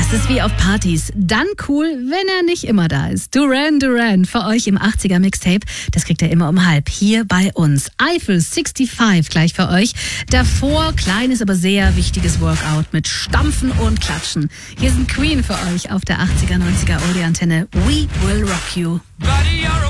Das ist wie auf Partys. Dann cool, wenn er nicht immer da ist. Duran Duran für euch im 80er Mixtape. Das kriegt ihr immer um 12 hier bei uns. Eiffel 65 gleich für euch. Davor kleines, aber sehr wichtiges Workout mit Stampfen und Klatschen. Hier sind Queen für euch auf der 80er, 90er Audio-Antenne. We will rock you.